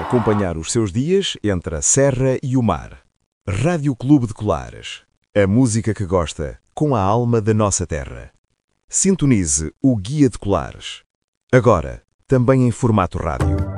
acompanhar os seus dias entre a serra e o mar. Rádio Clube de Colares. A música que gosta, com a alma da nossa terra. Sintonize o Guia de Colares. Agora, também em formato rádio.